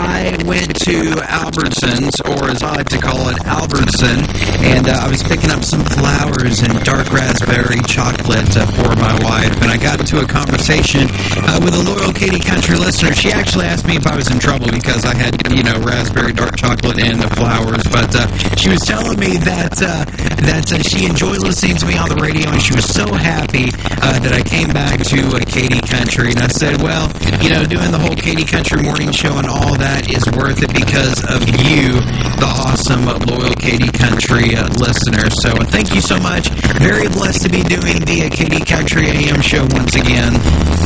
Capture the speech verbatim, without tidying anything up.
I went to Albertsons, or as I like to call it, Albertson, and uh, I was picking up some flowers and dark raspberry chocolate uh, for my wife, and I got into a conversation uh, with a loyal Katy Country listener. She actually asked me if I was in trouble because I had, you know, raspberry dark chocolate and the flowers, but uh, she was telling me that uh, that uh, she enjoyed listening to me on the radio, and she was so happy uh, that I came back to uh, Katy Country, and I said, well, you know, doing the whole Katy Country morning show and all that is worth it because of you, the awesome, loyal Katy Country uh, listener. So uh, thank you so much. Very blessed to be doing the uh, Katy Country A M show once again.